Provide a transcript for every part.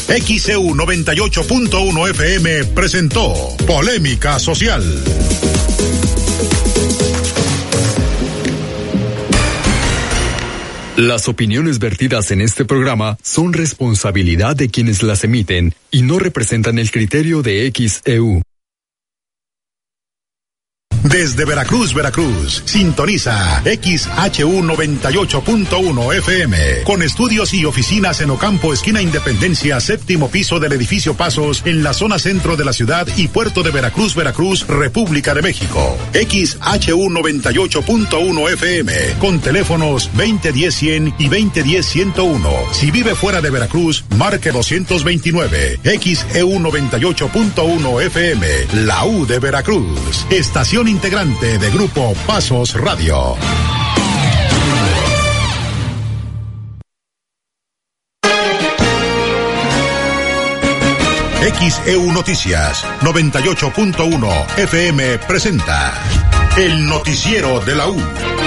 XEU 98.1 FM presentó Polémica Social. Las opiniones vertidas en este programa son responsabilidad de quienes las emiten y no representan el criterio de XEU. Desde Veracruz, sintoniza XHU 98.1 FM, con estudios y oficinas en Ocampo, esquina Independencia, séptimo piso del edificio Pasos, en la zona centro de la ciudad y puerto de Veracruz, República de México. XHU 98.1 FM, con teléfonos 2010-100 y 2010-101. Si vive fuera de Veracruz, marque 229. XEU 98.1 FM, la U de Veracruz. Estación integrante de Grupo Pasos Radio. XEU Noticias 98.1 FM presenta el noticiero de la U.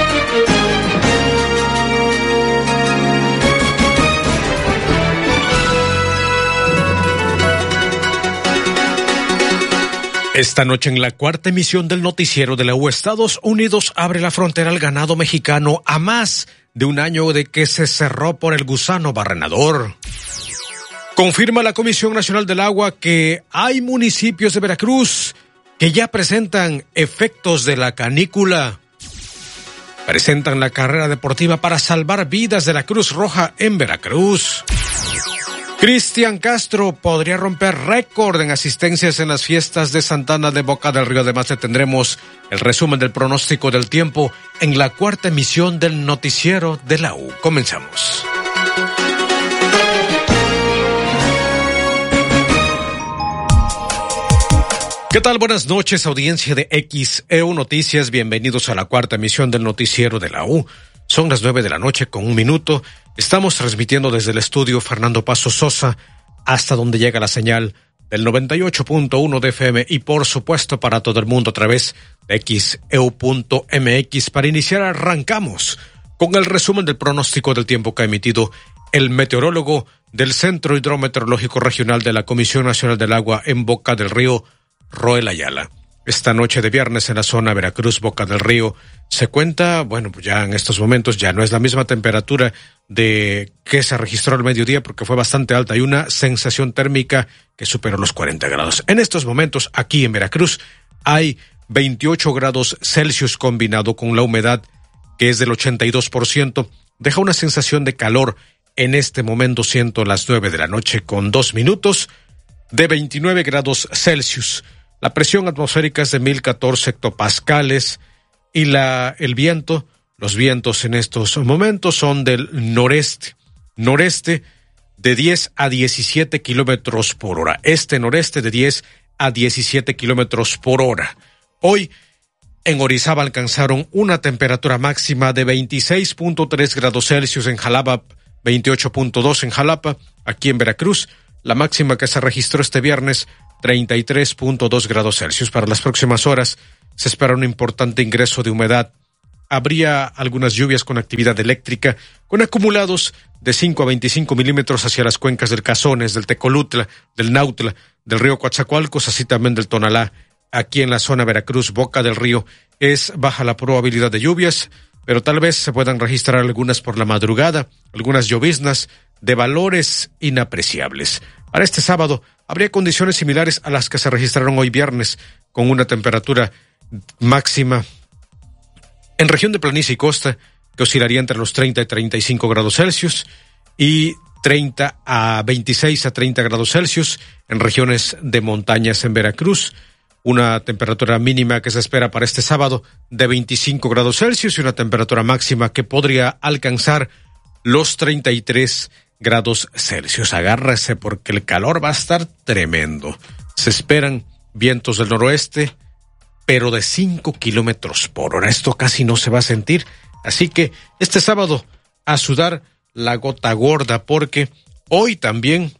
Esta noche en la cuarta emisión del noticiero de la U, Estados Unidos abre la frontera al ganado mexicano a más de un año de que se cerró por el gusano barrenador. Confirma la Comisión Nacional del Agua que hay municipios de Veracruz que ya presentan efectos de la canícula. Presentan la carrera deportiva para salvar vidas de la Cruz Roja en Veracruz. Cristian Castro podría romper récord en asistencias en las fiestas de Santana de Boca del Río. Además, le tendremos el resumen del pronóstico del tiempo en la cuarta emisión del noticiero de la U. Comenzamos. ¿Qué tal? Buenas noches, audiencia de XEU Noticias. Bienvenidos a la cuarta emisión del noticiero de la U. Son las 9:00 con 1 minuto. Estamos transmitiendo desde el estudio Fernando Paso Sosa hasta donde llega la señal del 98.1 de FM y por supuesto para todo el mundo a través de XEU.mx. Para iniciar arrancamos con el resumen del pronóstico del tiempo que ha emitido el meteorólogo del Centro Hidrometeorológico Regional de la Comisión Nacional del Agua en Boca del Río, Roel Ayala. Esta noche de viernes en la zona Veracruz, Boca del Río, se cuenta, bueno, pues ya en estos momentos ya no es la misma temperatura de que se registró al mediodía porque fue bastante alta. Hay una sensación térmica que superó los 40 grados. En estos momentos, aquí en Veracruz, hay 28 grados Celsius combinado con la humedad que es del 82%. Deja una sensación de calor en este momento, siendo las 9:00 con 2 minutos, de 29 grados Celsius. La presión atmosférica es de 1014 hectopascales y los vientos en estos momentos son del noreste de 10 a 17 kilómetros por hora. Noreste de 10 a 17 kilómetros por hora. Hoy en Orizaba alcanzaron una temperatura máxima de 26.3 grados Celsius en Jalapa, 28.2 en Jalapa. Aquí en Veracruz, la máxima que se registró este viernes, 33.2 grados Celsius. Para las próximas horas se espera un importante ingreso de humedad. Habría algunas lluvias con actividad eléctrica, con acumulados de 5 a 25 milímetros hacia las cuencas del Cazones, del Tecolutla, del Nautla, del río Coatzacoalcos, así también del Tonalá. Aquí en la zona Veracruz, Boca del Río, es baja la probabilidad de lluvias, pero tal vez se puedan registrar algunas por la madrugada, algunas lloviznas de valores inapreciables. Para este sábado habría condiciones similares a las que se registraron hoy viernes, con una temperatura máxima en región de planicie y costa que oscilaría entre los 30 y 35 grados Celsius y 26 a 30 grados Celsius en regiones de montañas en Veracruz. Una temperatura mínima que se espera para este sábado de 25 grados Celsius y una temperatura máxima que podría alcanzar los 33 grados Celsius. Agárrese porque el calor va a estar tremendo. Se esperan vientos del noroeste, pero de 5 kilómetros por hora. Esto casi no se va a sentir. Así que este sábado a sudar la gota gorda porque hoy también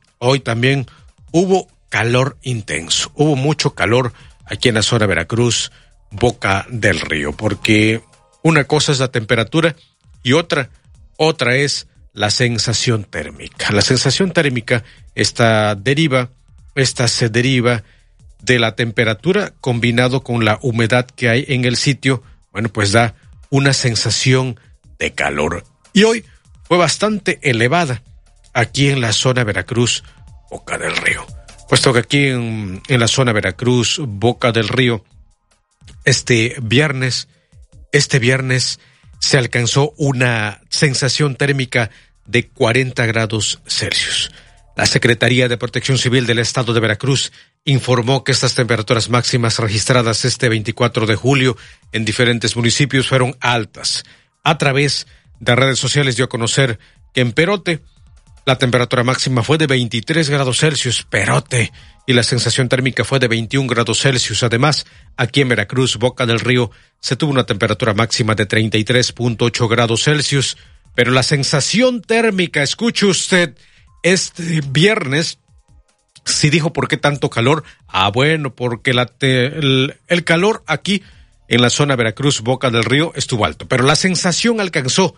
hubo calor intenso. Hubo mucho calor aquí en la zona Veracruz, Boca del Río, porque una cosa es la temperatura y otra es la sensación térmica. La sensación térmica, esta se deriva de la temperatura combinado con la humedad que hay en el sitio, bueno, pues da una sensación de calor. Y hoy fue bastante elevada aquí en la zona Veracruz, Boca del Río. Puesto que aquí en la zona Veracruz, Boca del Río, este viernes se alcanzó una sensación térmica de 40 grados Celsius. La Secretaría de Protección Civil del Estado de Veracruz informó que estas temperaturas máximas registradas este 24 de julio en diferentes municipios fueron altas. A través de redes sociales dio a conocer que en Perote la temperatura máxima fue de 23 grados Celsius, Perote, y la sensación térmica fue de 21 grados Celsius. Además, aquí en Veracruz, Boca del Río, se tuvo una temperatura máxima de 33.8 grados Celsius, pero la sensación térmica, escuche usted, este viernes, sí dijo por qué tanto calor. Bueno, porque el calor aquí en la zona Veracruz, Boca del Río, estuvo alto, pero la sensación alcanzó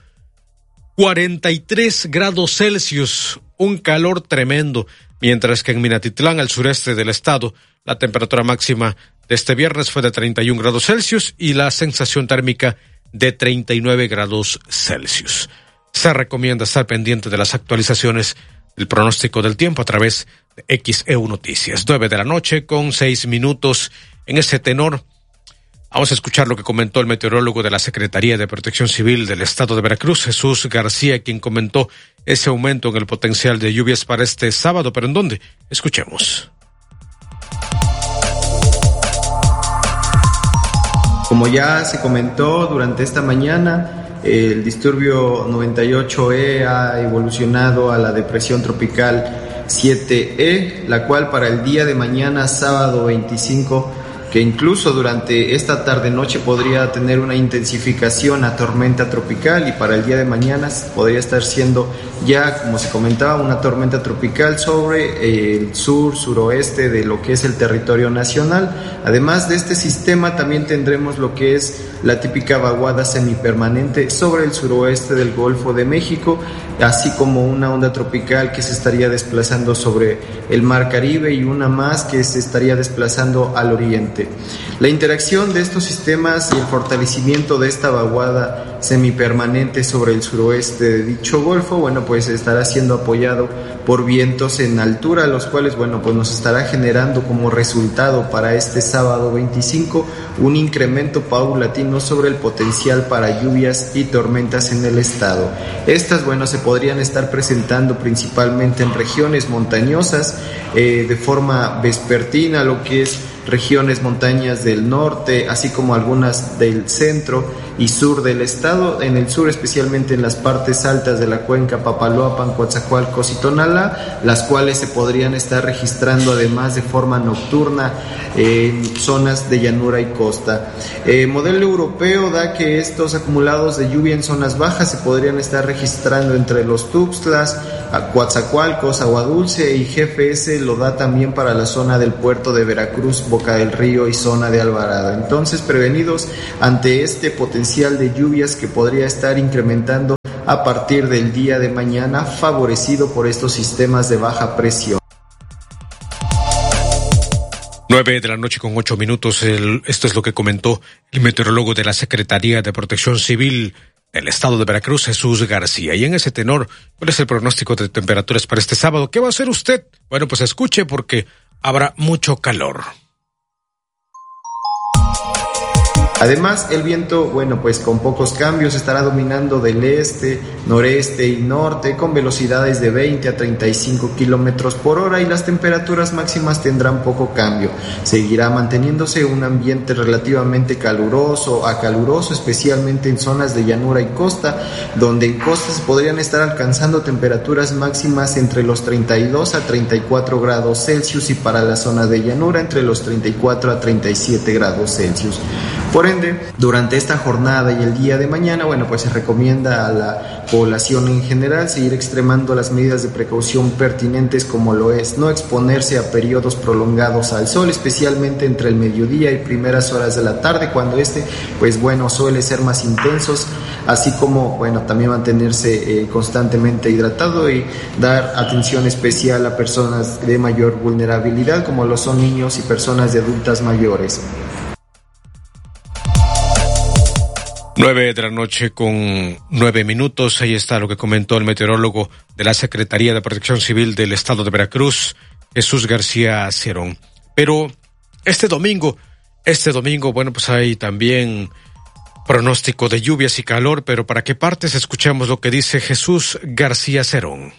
43 grados Celsius, un calor tremendo, mientras que en Minatitlán, al sureste del estado, la temperatura máxima de este viernes fue de 31 grados Celsius y la sensación térmica de 39 grados Celsius. Se recomienda estar pendiente de las actualizaciones del pronóstico del tiempo a través de XEU Noticias. 9:06 p.m. En ese tenor, vamos a escuchar lo que comentó el meteorólogo de la Secretaría de Protección Civil del Estado de Veracruz, Jesús García, quien comentó ese aumento en el potencial de lluvias para este sábado. ¿Pero en dónde? Escuchemos. Como ya se comentó durante esta mañana, el disturbio 98E ha evolucionado a la depresión tropical 7E, la cual para el día de mañana, sábado 25, que incluso durante esta tarde-noche podría tener una intensificación a tormenta tropical, y para el día de mañana podría estar siendo ya, como se comentaba, una tormenta tropical sobre el suroeste de lo que es el territorio nacional. Además de este sistema, también tendremos lo que es la típica vaguada semipermanente sobre el suroeste del Golfo de México, así como una onda tropical que se estaría desplazando sobre el Mar Caribe y una más que se estaría desplazando al oriente. La interacción de estos sistemas y el fortalecimiento de esta vaguada semipermanente sobre el suroeste de dicho golfo, bueno, pues estará siendo apoyado por vientos en altura, los cuales, bueno, pues nos estará generando como resultado para este sábado 25 un incremento paulatino sobre el potencial para lluvias y tormentas en el estado. Estas, bueno, se podrían estar presentando principalmente en regiones montañosas de forma vespertina, lo que es regiones montañas del norte, así como algunas del centro y sur del estado. En el sur, especialmente en las partes altas de la cuenca Papaloapan, Coatzacoalcos y Tonalá, las cuales se podrían estar registrando además de forma nocturna en zonas de llanura y costa. Modelo europeo da que estos acumulados de lluvia en zonas bajas se podrían estar registrando entre los Tuxtlas, Coatzacoalcos, Agua Dulce, y GFS lo da también para la zona del puerto de Veracruz, Boca del Río y zona de Alvarado. Entonces, prevenidos ante este potencial de lluvias que podría estar incrementando a partir del día de mañana, favorecido por estos sistemas de baja presión. 9:08 p.m. Esto es lo que comentó el meteorólogo de la Secretaría de Protección Civil del Estado de Veracruz, Jesús García. Y en ese tenor, ¿cuál es el pronóstico de temperaturas para este sábado? ¿Qué va a hacer usted? Bueno, pues escuche, porque habrá mucho calor. Además, el viento, bueno, pues con pocos cambios estará dominando del este, noreste y norte con velocidades de 20 a 35 kilómetros por hora, y las temperaturas máximas tendrán poco cambio. Seguirá manteniéndose un ambiente relativamente caluroso a caluroso, especialmente en zonas de llanura y costa, donde en costa se podrían estar alcanzando temperaturas máximas entre los 32 a 34 grados Celsius, y para la zona de llanura entre los 34 a 37 grados Celsius. Por ende, durante esta jornada y el día de mañana, bueno, pues se recomienda a la población en general seguir extremando las medidas de precaución pertinentes, como lo es no exponerse a periodos prolongados al sol, especialmente entre el mediodía y primeras horas de la tarde, cuando pues bueno, suele ser más intensos, así como, bueno, también mantenerse constantemente hidratado y dar atención especial a personas de mayor vulnerabilidad, como lo son niños y personas de adultas mayores. 9:09 ahí está lo que comentó el meteorólogo de la Secretaría de Protección Civil del Estado de Veracruz, Jesús García Cerón. Pero este domingo, bueno, pues hay también pronóstico de lluvias y calor, pero ¿para qué partes? Escuchamos lo que dice Jesús García Cerón.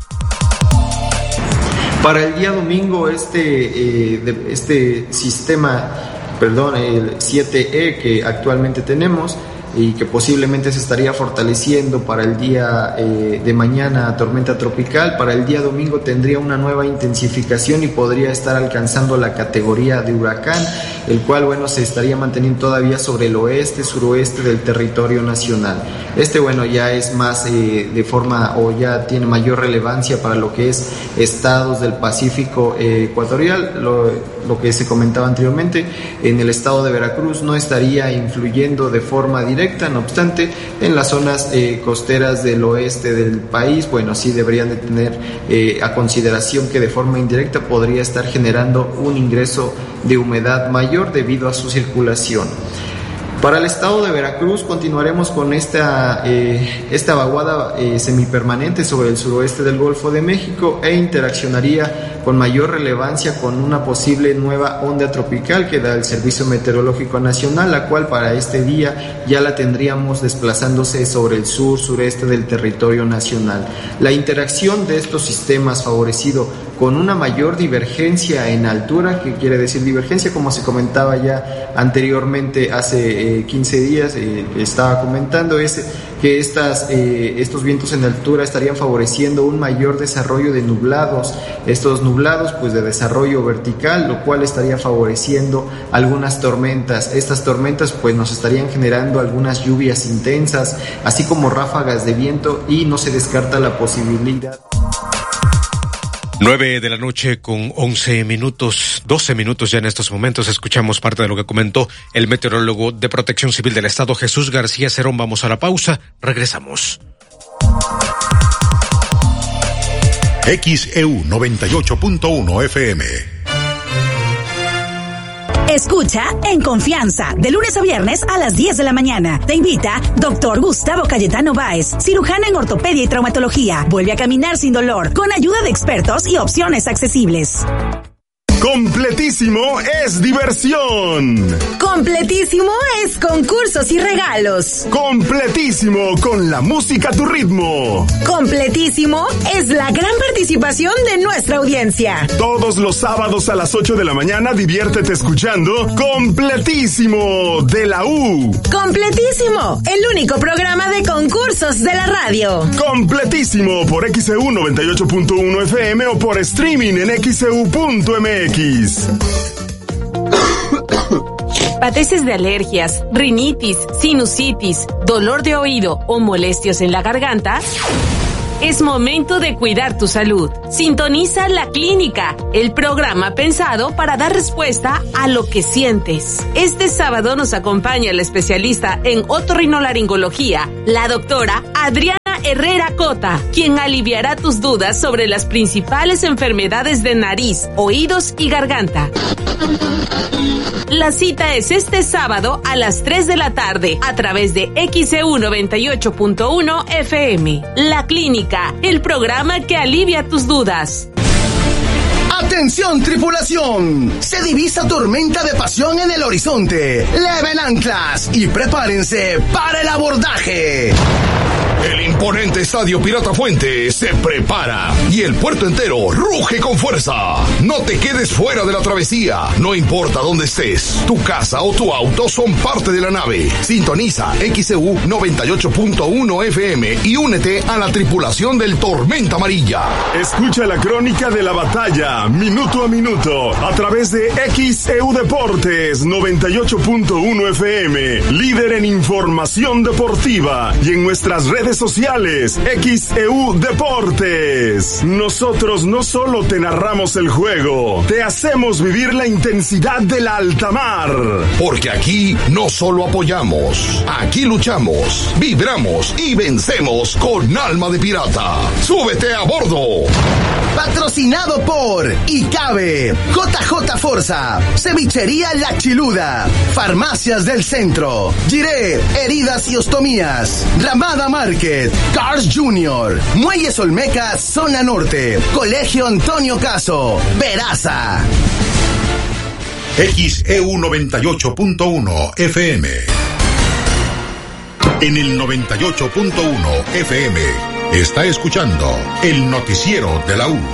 Para el día domingo, este sistema, el 7E que actualmente tenemos y que posiblemente se estaría fortaleciendo para el día de mañana, tormenta tropical, para el día domingo tendría una nueva intensificación y podría estar alcanzando la categoría de huracán, el cual, bueno, se estaría manteniendo todavía sobre el oeste, suroeste del territorio nacional. Ya es más de forma, o ya tiene mayor relevancia para lo que es estados del Pacífico ecuatorial, lo que se comentaba anteriormente. En el estado de Veracruz no estaría influyendo de forma directa, no obstante, en las zonas costeras del oeste del país, bueno, sí deberían de tener a consideración que de forma indirecta podría estar generando un ingreso de humedad mayor debido a su circulación. Para el estado de Veracruz continuaremos con esta vaguada semipermanente sobre el suroeste del Golfo de México e interaccionaría con mayor relevancia con una posible nueva onda tropical que da el Servicio Meteorológico Nacional, la cual para este día ya la tendríamos desplazándose sobre el sureste del territorio nacional. La interacción de estos sistemas favorecido con una mayor divergencia en altura, que quiere decir divergencia, como se comentaba ya anteriormente hace 15 días, estaba comentando que estos vientos en altura estarían favoreciendo un mayor desarrollo de nublados, estos nublados pues de desarrollo vertical, lo cual estaría favoreciendo algunas tormentas. Estas tormentas pues nos estarían generando algunas lluvias intensas, así como ráfagas de viento, y no se descarta la posibilidad. 9:11 12 minutos ya en estos momentos. Escuchamos parte de lo que comentó el meteorólogo de Protección Civil del Estado, Jesús García Cerón. Vamos a la pausa, regresamos. XEU 98.1 FM. Escucha En Confianza, de lunes a viernes a las 10 de la mañana. Te invita Dr. Gustavo Cayetano Báez, cirujano en ortopedia y traumatología. Vuelve a caminar sin dolor, con ayuda de expertos y opciones accesibles. Completísimo es diversión. Completísimo es concursos y regalos. Completísimo con la música a tu ritmo. Completísimo es la gran participación de nuestra audiencia. Todos los sábados a las 8 de la mañana diviértete escuchando Completísimo de la U. Completísimo, el único programa de concursos de la radio. Completísimo por XEU 98.1 FM o por streaming en XEU.mx. ¿Padeces de alergias, rinitis, sinusitis, dolor de oído o molestias en la garganta? Es momento de cuidar tu salud. Sintoniza La Clínica, el programa pensado para dar respuesta a lo que sientes. Este sábado nos acompaña el especialista en otorrinolaringología, la doctora Adriana Herrera Cota, quien aliviará tus dudas sobre las principales enfermedades de nariz, oídos y garganta. La cita es este sábado a las 3 de la tarde a través de XEU 98.1 FM. La Clínica, el programa que alivia tus dudas. ¡Atención, tripulación! Se divisa tormenta de pasión en el horizonte. Leven anclas y prepárense para el abordaje. El imponente Estadio Pirata Fuente se prepara y el puerto entero ruge con fuerza. No te quedes fuera de la travesía, no importa dónde estés. Tu casa o tu auto son parte de la nave. Sintoniza XEU 98.1 FM y únete a la tripulación del Tormenta Amarilla. Escucha la crónica de la batalla, minuto a minuto, a través de XEU Deportes 98.1 FM, líder en información deportiva, y en nuestras redes redes sociales, XEU Deportes. Nosotros no solo te narramos el juego, te hacemos vivir la intensidad de la alta mar. Porque aquí no solo apoyamos, aquí luchamos, vibramos y vencemos con alma de pirata. ¡Súbete a bordo! Patrocinado por ICABE, JJ Forza, Cevichería La Chiluda, Farmacias del Centro, Giré, Heridas y Ostomías, Ramada Market, Cars Junior, Muelles Olmeca, Zona Norte, Colegio Antonio Caso, Veraza. XEU 98.1 FM. En el 98.1 FM está escuchando el noticiero de la U.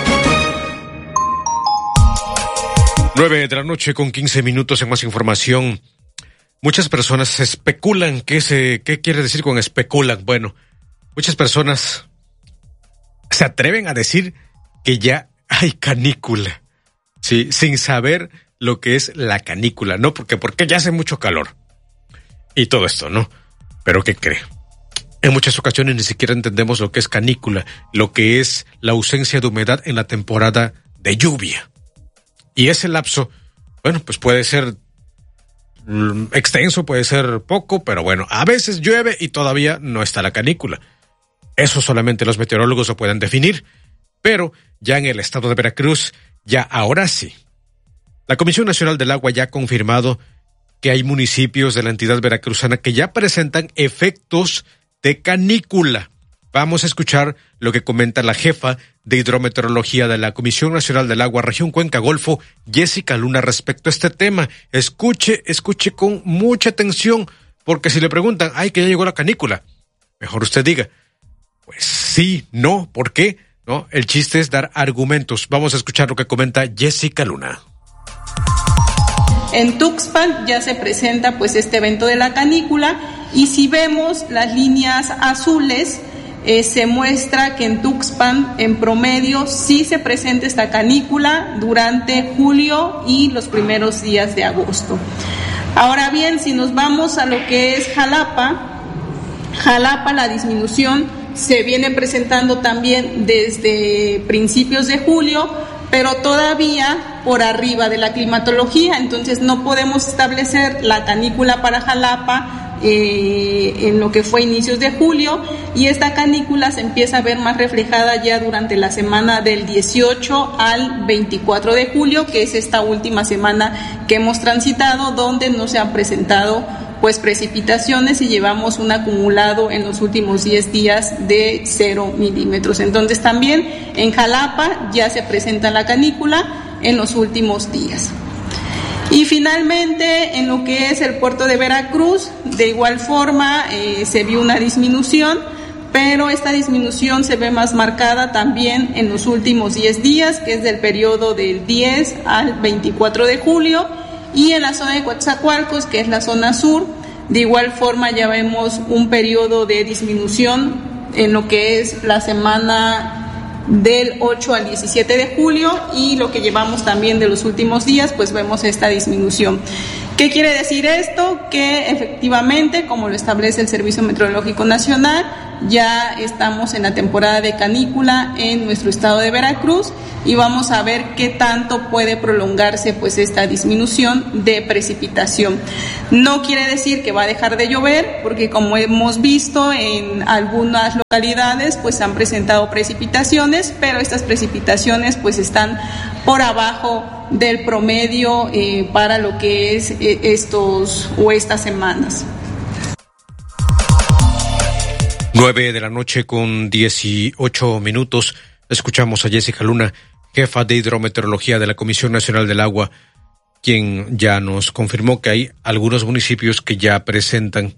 9:00 con 15 minutos. En más información, muchas personas especulan. ¿Qué quiere decir con especulan? Bueno, muchas personas se atreven a decir que ya hay canícula, sí, sin saber lo que es la canícula, ¿no? Porque ya hace mucho calor y todo esto, ¿no? Pero ¿qué cree? En muchas ocasiones ni siquiera entendemos lo que es canícula, lo que es la ausencia de humedad en la temporada de lluvia. Y ese lapso, bueno, pues puede ser extenso, puede ser poco, pero bueno, a veces llueve y todavía no está la canícula. Eso solamente los meteorólogos lo pueden definir, pero ya en el estado de Veracruz, ya ahora sí. La Comisión Nacional del Agua ya ha confirmado que hay municipios de la entidad veracruzana que ya presentan efectos de canícula. Vamos a escuchar lo que comenta la jefa de hidrometeorología de la Comisión Nacional del Agua, Región Cuenca Golfo, Jessica Luna, respecto a este tema. Escuche con mucha atención, porque si le preguntan, que ya llegó la canícula, mejor usted diga, pues sí, no, ¿por qué? No, el chiste es dar argumentos. Vamos a escuchar lo que comenta Jessica Luna. En Tuxpan ya se presenta pues este evento de la canícula, y si vemos las líneas azules, se muestra que en Tuxpan en promedio sí se presenta esta canícula durante julio y los primeros días de agosto. Ahora bien, si nos vamos a lo que es Jalapa, la disminución se viene presentando también desde principios de julio, pero todavía por arriba de la climatología. Entonces no podemos establecer la canícula para Jalapa en lo que fue inicios de julio, y esta canícula se empieza a ver más reflejada ya durante la semana del 18 al 24 de julio, que es esta última semana que hemos transitado, donde no se han presentado pues precipitaciones y llevamos un acumulado en los últimos 10 días de 0 milímetros. Entonces también en Jalapa ya se presenta la canícula en los últimos días. Y finalmente, en lo que es el puerto de Veracruz, de igual forma se vio una disminución, pero esta disminución se ve más marcada también en los últimos 10 días, que es del periodo del 10 al 24 de julio, y en la zona de Coatzacoalcos, que es la zona sur, de igual forma ya vemos un periodo de disminución en lo que es la semana del 8 al 17 de julio, y lo que llevamos también de los últimos días, pues vemos esta disminución. ¿Qué quiere decir esto? Que efectivamente, como lo establece el Servicio Meteorológico Nacional, ya estamos en la temporada de canícula en nuestro estado de Veracruz, y vamos a ver qué tanto puede prolongarse pues esta disminución de precipitación. No quiere decir que va a dejar de llover, porque como hemos visto en algunas localidades pues se han presentado precipitaciones, pero estas precipitaciones pues están por abajo del promedio para lo que es estas semanas. 9:00 con 18 minutos. Escuchamos a Jessica Luna, jefa de hidrometeorología de la Comisión Nacional del Agua, quien ya nos confirmó que hay algunos municipios que ya presentan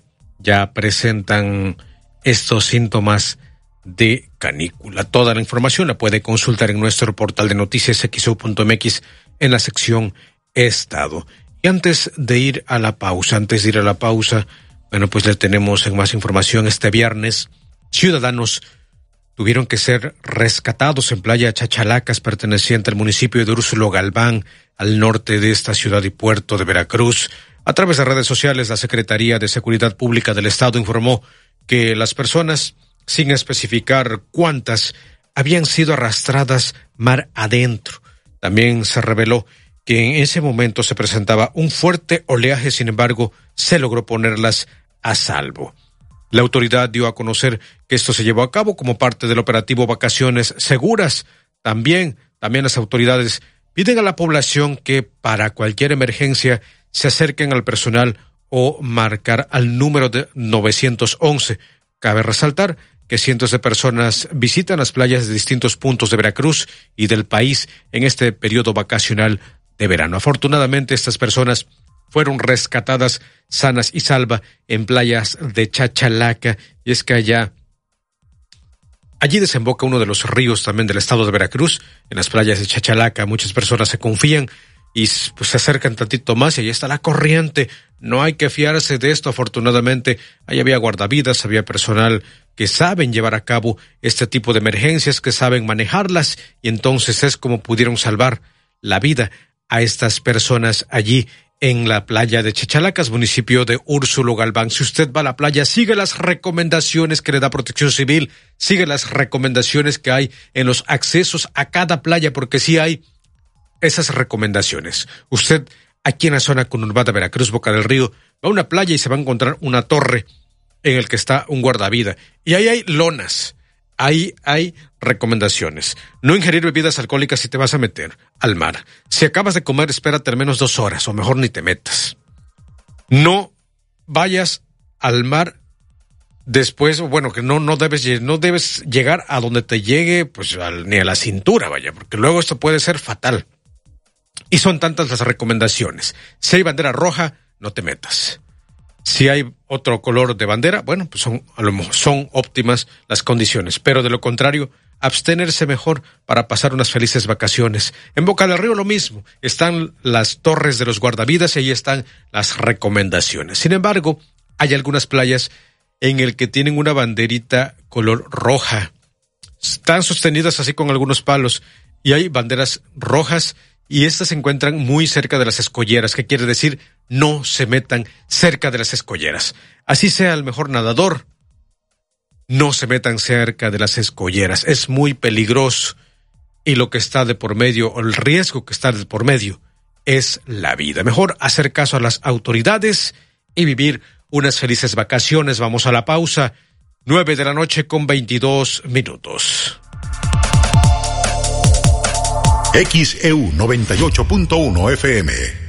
estos síntomas de canícula. Toda la información la puede consultar en nuestro portal de noticias xeu.mx en la sección Estado. Y antes de ir a la pausa, bueno, pues le tenemos en más información. Este viernes, ciudadanos tuvieron que ser rescatados en Playa Chachalacas, perteneciente al municipio de Úrsulo Galván, al norte de esta ciudad y puerto de Veracruz. A través de redes sociales, la Secretaría de Seguridad Pública del Estado informó que las personas, sin especificar cuántas, habían sido arrastradas mar adentro. También se reveló que en ese momento se presentaba un fuerte oleaje, sin embargo, se logró ponerlas a salvo. La autoridad dio a conocer que esto se llevó a cabo como parte del operativo Vacaciones Seguras. También las autoridades piden a la población que para cualquier emergencia se acerquen al personal o marcar al número de 911. Cabe resaltar que cientos de personas visitan las playas de distintos puntos de Veracruz y del país en este periodo vacacional de verano. Afortunadamente, estas personas fueron rescatadas sanas y salvas en playas de Chachalaca, y es que allí desemboca uno de los ríos también del estado de Veracruz. En las playas de Chachalaca muchas personas se confían y pues se acercan tantito más y ahí está la corriente. No hay que fiarse de esto. Afortunadamente, ahí había guardavidas, había personal que saben llevar a cabo este tipo de emergencias, que saben manejarlas, y entonces es como pudieron salvar la vida a estas personas allí en la playa de Chachalacas, municipio de Úrsulo Galván. Si usted va a la playa, sigue las recomendaciones que le da Protección Civil, sigue las recomendaciones que hay en los accesos a cada playa, porque sí hay esas recomendaciones. Usted, aquí en la zona conurbada Veracruz, Boca del Río, va a una playa y se va a encontrar una torre en el que está un guardavida. Y ahí hay lonas, ahí hay recomendaciones. No ingerir bebidas alcohólicas si te vas a meter al mar. Si acabas de comer, espérate al menos 2 horas, o mejor ni te metas. No vayas al mar después, bueno, que no debes llegar a donde te llegue, pues ni a la cintura, vaya, porque luego esto puede ser fatal. Y son tantas las recomendaciones. Si hay bandera roja, no te metas. Si hay otro color de bandera, bueno, pues son óptimas las condiciones. Pero de lo contrario, abstenerse mejor para pasar unas felices vacaciones. En Boca del Río lo mismo. Están las torres de los guardavidas y ahí están las recomendaciones. Sin embargo, hay algunas playas en el que tienen una banderita color roja. Están sostenidas así con algunos palos y hay banderas rojas, y estas se encuentran muy cerca de las escolleras. ¿Qué quiere decir? No se metan cerca de las escolleras. Así sea el mejor nadador, no se metan cerca de las escolleras. Es muy peligroso. Y lo que está de por medio, o el riesgo que está de por medio, es la vida. Mejor hacer caso a las autoridades y vivir unas felices vacaciones. Vamos a la pausa. 9:22 p.m. XEU 98.1 FM.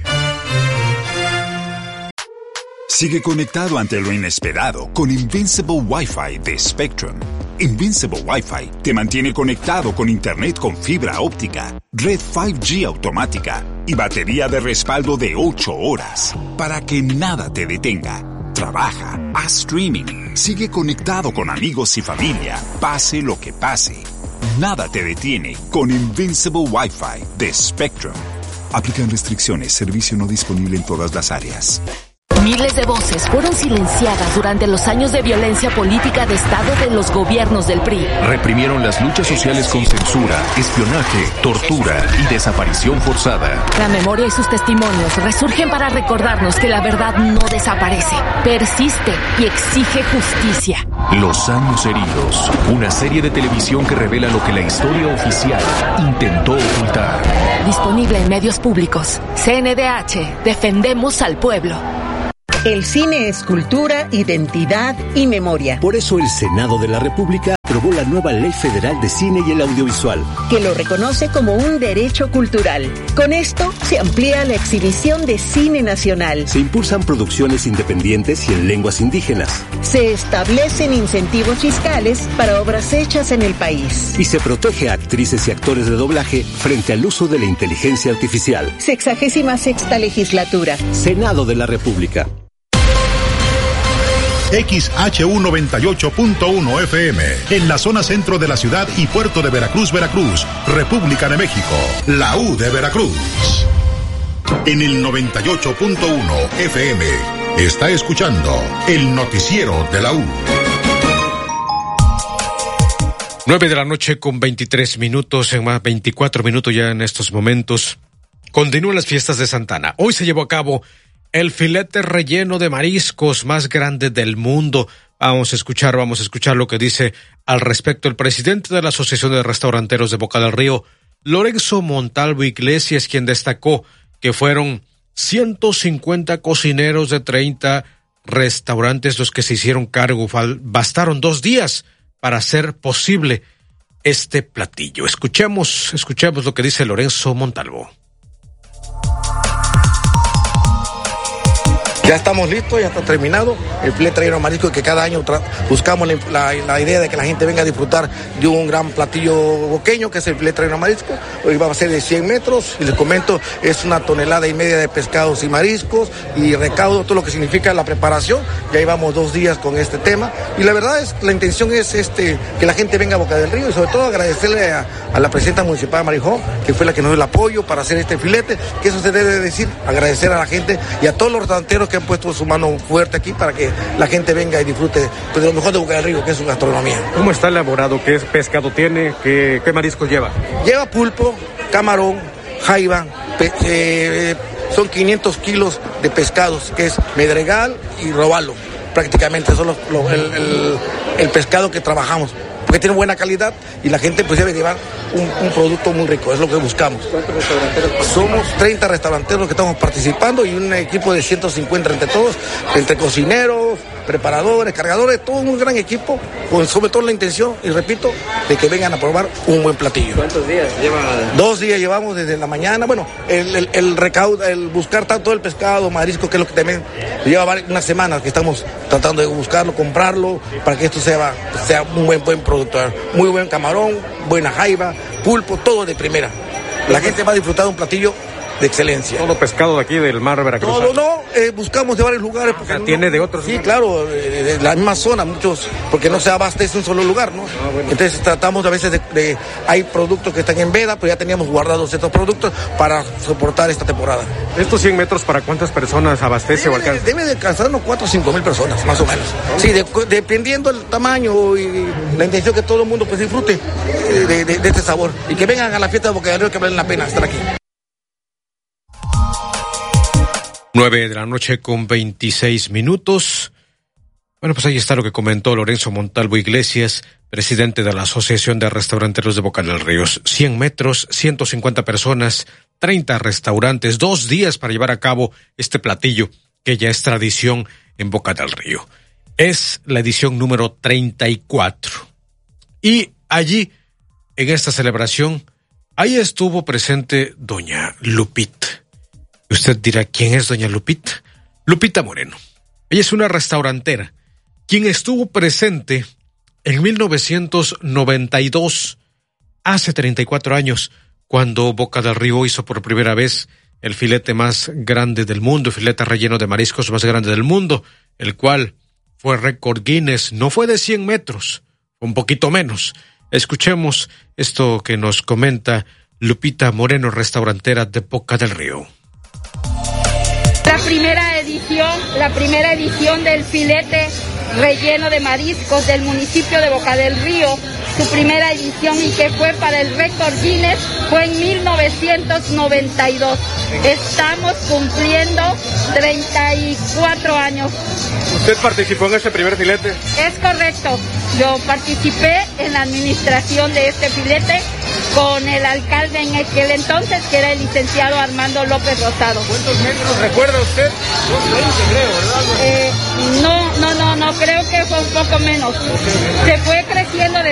Sigue conectado ante lo inesperado con Invincible Wi-Fi de Spectrum. Invincible Wi-Fi te mantiene conectado con internet con fibra óptica, red 5G automática y batería de respaldo de 8 horas para que nada te detenga. Trabaja, haz streaming, sigue conectado con amigos y familia, pase lo que pase. Nada te detiene con Invincible Wi-Fi de Spectrum. Aplican restricciones, servicio no disponible en todas las áreas. Miles de voces fueron silenciadas durante los años de violencia política de Estado de los gobiernos del PRI. Reprimieron las luchas sociales con censura, espionaje, tortura y desaparición forzada. La memoria y sus testimonios resurgen para recordarnos que la verdad no desaparece, persiste y exige justicia. Los años heridos, una serie de televisión que revela lo que la historia oficial intentó ocultar. Disponible en medios públicos. CNDH, defendemos al pueblo. El cine es cultura, identidad y memoria. Por eso el Senado de la República aprobó la nueva Ley Federal de Cine y el Audiovisual, que lo reconoce como un derecho cultural. Con esto se amplía la exhibición de cine nacional. Se impulsan producciones independientes y en lenguas indígenas. Se establecen incentivos fiscales para obras hechas en el país. Y se protege a actrices y actores de doblaje frente al uso de la inteligencia artificial. 66ª legislatura. Senado de la República. XHU 98.1 FM, en la zona centro de la ciudad y puerto de Veracruz, República de México, la U de Veracruz. En el 98.1 FM, está escuchando el noticiero de la U. 9:23 p.m, en más 24 minutos ya en estos momentos. Continúan las fiestas de Santa Ana. Hoy se llevó a cabo el filete relleno de mariscos más grande del mundo. Vamos a escuchar lo que dice al respecto el presidente de la Asociación de Restauranteros de Boca del Río, Lorenzo Montalvo Iglesias, quien destacó que fueron 150 cocineros de 30 restaurantes los que se hicieron cargo. Bastaron 2 días para hacer posible este platillo. Escuchemos lo que dice Lorenzo Montalvo. Ya estamos listos, ya está terminado el filete relleno de marisco, que cada año buscamos la idea de que la gente venga a disfrutar de un gran platillo boqueño, que es el filete relleno de marisco. Hoy va a ser de 100 metros y les comento, es 1,5 toneladas de pescados y mariscos y recaudo, todo lo que significa la preparación. Ya llevamos 2 días con este tema y la verdad es, la intención es que la gente venga a Boca del Río y sobre todo agradecerle a la presidenta municipal de Marijó, que fue la que nos dio el apoyo para hacer este filete, que eso se debe decir, agradecer a la gente y a todos los restauranteros que han puesto su mano fuerte aquí para que la gente venga y disfrute de lo mejor de Boca del Río, que es su gastronomía. ¿Cómo está elaborado? ¿Qué pescado tiene? ¿Qué mariscos lleva? Lleva pulpo, camarón, jaiba, son 500 kilos de pescados, que es medregal y robalo. Prácticamente son el pescado que trabajamos, porque tiene buena calidad y la gente pues debe llevar un producto muy rico, es lo que buscamos. ¿Cuántos restauranteros? Somos 30 restauranteros que estamos participando y un equipo de 150 entre todos, entre cocineros, preparadores, cargadores, todo un gran equipo, con sobre todo la intención, y repito, de que vengan a probar un buen platillo. ¿Cuántos días lleva? 2 días llevamos desde la mañana, bueno, el recaudo, el buscar tanto el pescado, marisco, que es lo que también lleva unas semanas que estamos tratando de buscarlo, comprarlo, para que esto sea un buen producto, muy buen camarón, buena jaiba, pulpo, todo de primera. La gente va a disfrutar de un platillo de excelencia. Todo pescado de aquí del mar Veracruz. Buscamos de varios lugares. Porque ¿tiene de otros? Sí, claro, de la misma zona, muchos, porque no se abastece un solo lugar, ¿no? Bueno. Entonces tratamos a veces hay productos que están en veda, pero ya teníamos guardados estos productos para soportar esta temporada. ¿Estos 100 metros para cuántas personas abastece o alcanza? Debe de alcanzar unos 4 o 5 mil personas, más o menos. Sí, dependiendo del tamaño y la intención que todo el mundo pues disfrute de este sabor y que vengan a la fiesta de Boca del Río, que valen la pena estar aquí. 9:26 a.m. Bueno, pues ahí está lo que comentó Lorenzo Montalvo Iglesias, presidente de la Asociación de Restauranteros de Boca del Río. 100 metros, 150 personas, 30 restaurantes, 2 días para llevar a cabo este platillo que ya es tradición en Boca del Río. Es la edición número 34. Y allí, en esta celebración, ahí estuvo presente doña Lupita. Usted dirá, ¿quién es doña Lupita? Lupita Moreno. Ella es una restaurantera, quien estuvo presente en 1992, hace 34 años, cuando Boca del Río hizo por primera vez el filete más grande del mundo, el filete relleno de mariscos más grande del mundo, el cual fue récord Guinness. No fue de 100 metros, un poquito menos. Escuchemos esto que nos comenta Lupita Moreno, restaurantera de Boca del Río. La primera edición del filete relleno de mariscos del municipio de Boca del Río, su primera edición, y que fue para el récord Guinness, fue en 1992. Estamos cumpliendo 34 años. ¿Usted participó en ese primer filete? Es correcto. Yo participé en la administración de este filete con el alcalde en aquel entonces, que era el licenciado Armando López Rosado. ¿Cuántos metros recuerda usted? 20, creo, ¿verdad? No, creo que fue un poco menos. Se fue creciendo de